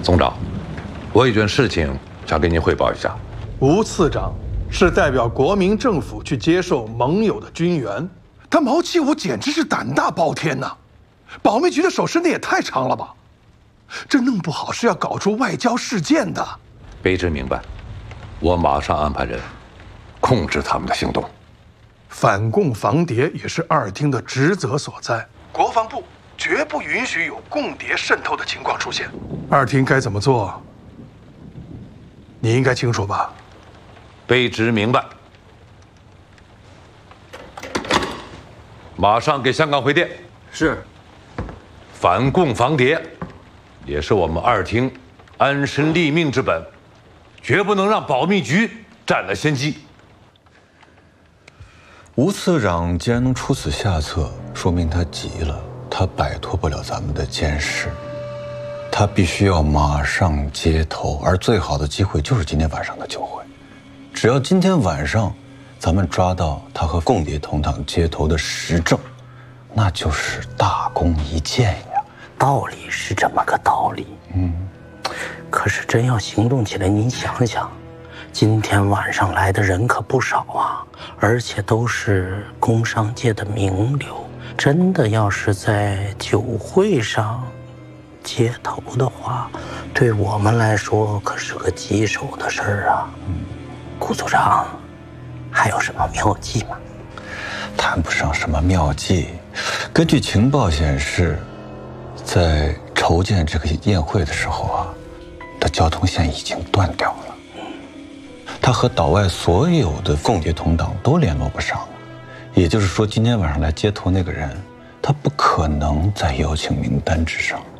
总长，我有件事情想跟您汇报一下。 吴次长是代表国民政府去接受盟友的军援，他毛启武简直是胆大包天呐！保密局的手伸得也太长了吧？这弄不好是要搞出外交事件的。 卑职明白，我马上安排人控制他们的行动。 反共防谍也是二厅的职责所在，国防部绝不允许有共谍渗透的情况出现。二厅该怎么做，你应该清楚吧？ 卑职明白，马上给香港回电。 是。 反共防谍，也是我们二厅安身立命之本，绝不能让保密局占了先机。 吴次长既然能出此下策，说明他急了，他摆脱不了咱们的监视，他必须要马上接头，而最好的机会就是今天晚上的酒会。只要今天晚上咱们抓到他和共谍同党接头的实证，那就是大功一件呀。 道理是这么个道理，可是真要行动起来，您想想，今天晚上来的人可不少啊，而且都是工商界的名流。真的要是在酒会上接头的话，对我们来说可是个棘手的事儿啊。顾组长，还有什么妙计吗？ 谈不上什么妙计，根据情报显示，在筹建这个宴会的时候啊，的交通线已经断掉了。他和岛外所有的共谍同党都联络不上了，也就是说，今天晚上来接头那个人，他不可能在邀请名单之上。